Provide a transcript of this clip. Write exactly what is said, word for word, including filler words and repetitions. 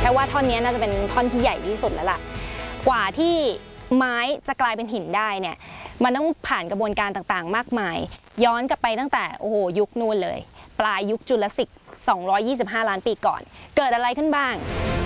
ว่าท่อนนี้น่าจะเป็นท่อนที่ใหญ่ที่สุดแล้วล่ะกว่าที่ไม้จะกลายเป็นหินได้เนี่ยมันต้องผ่านกระบวนการต่างๆมากมายย้อนกลับไปตั้งแต่โอ้โหยุคนู่นเลยปลายยุคจุลศิลป์สองร้อยยี่สิบห้าล้านปีก่อนเกิดอะไรขึ้นบ้าง